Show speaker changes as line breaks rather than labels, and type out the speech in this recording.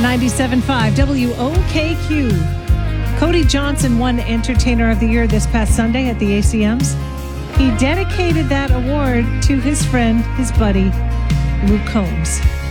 97.5 WOKQ. Cody Johnson won Entertainer of the Year this past Sunday at the ACMs. He dedicated that award to his friend, his buddy, Luke Combs.